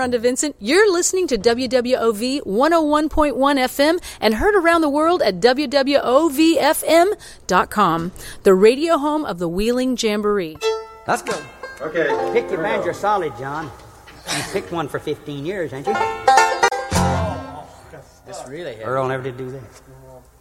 Rhonda Vincent. You're listening to WWOV 101.1 FM and heard around the world at WWOVFM.com, the radio home of the Wheeling Jamboree. Let's go. Okay. Pick your banjo solid, John. You picked one for 15 years, ain't you? This really hit. Earl never did do that.